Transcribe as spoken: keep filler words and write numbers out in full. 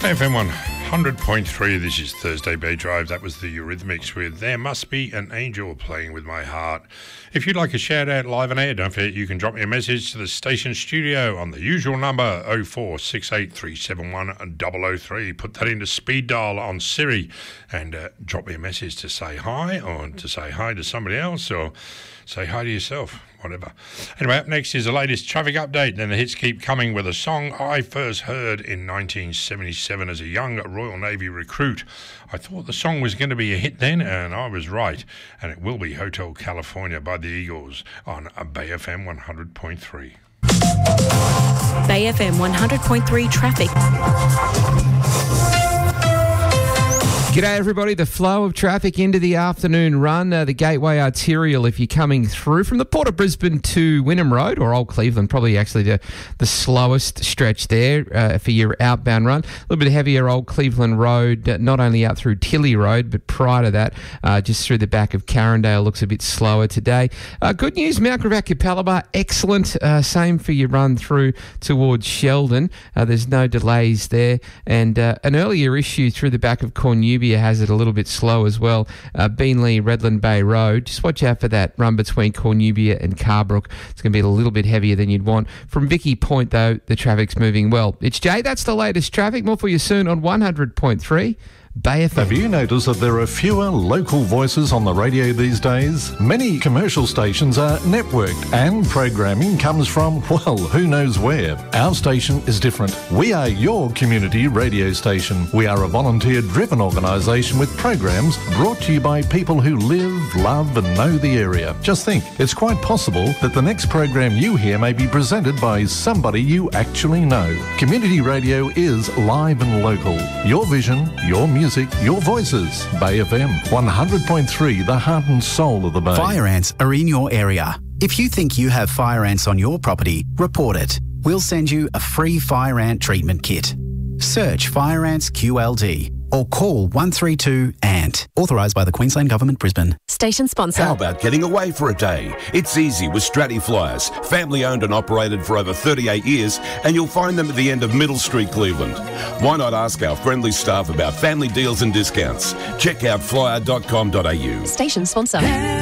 F M one hundred point three, this is Thursday Bay Drive. That was the Eurythmics with There Must Be an Angel Playing With My Heart. If you'd like a shout out live on air, don't forget you can drop me a message to the station studio on the usual number oh four six eight three seven one double oh three. Put that into speed dial on Siri and uh, drop me a message to say hi, or to say hi to somebody else, or say hi to yourself, whatever. Anyway, up next is the latest traffic update, and the hits keep coming with a song I first heard in nineteen seventy-seven as a young Royal Navy recruit. I thought the song was going to be a hit then, and I was right, and it will be Hotel California by the Eagles on Bay F M one hundred point three. Bay F M one hundred point three traffic. G'day everybody, the flow of traffic into the afternoon run, uh, the Gateway Arterial, if you're coming through from the Port of Brisbane to Wynnum Road, or Old Cleveland, probably actually the, the slowest stretch there uh, for your outbound run. A little bit heavier Old Cleveland Road, uh, not only out through Tilly Road, but prior to that, uh, just through the back of Carindale, looks a bit slower today. Uh, good news, Mount Gravatt Capalaba, excellent. Uh, same for your run through towards Sheldon. Uh, there's no delays there. And uh, an earlier issue through the back of Cornubia has it a little bit slow as well. Uh, Beenleigh, Redland Bay Road. Just watch out for that run between Cornubia and Carbrook. It's going to be a little bit heavier than you'd want. From Vicky Point, though, the traffic's moving well. It's Jay. That's the latest traffic. More for you soon on one hundred point three. Bay F M. Have you noticed that there are fewer local voices on the radio these days? Many commercial stations are networked and programming comes from, well, who knows where. Our station is different. We are your community radio station. We are a volunteer-driven organisation with programs brought to you by people who live, love and know the area. Just think, it's quite possible that the next program you hear may be presented by somebody you actually know. Community radio is live and local. Your vision, your music. Music, your voices. Bay F M one hundred point three, the heart and soul of the Bay. Fire ants are in your area. If you think you have fire ants on your property, report it. We'll send you a free fire ant treatment kit. Search Fire Ants Q L D or call one three two A N T. Authorised by the Queensland Government, Brisbane. Station sponsor. How about getting away for a day? It's easy with Stratty Flyers. Family owned and operated for over thirty-eight years, and you'll find them at the end of Middle Street, Cleveland. Why not ask our friendly staff about family deals and discounts? Check out flyer dot com dot a u. Station sponsor.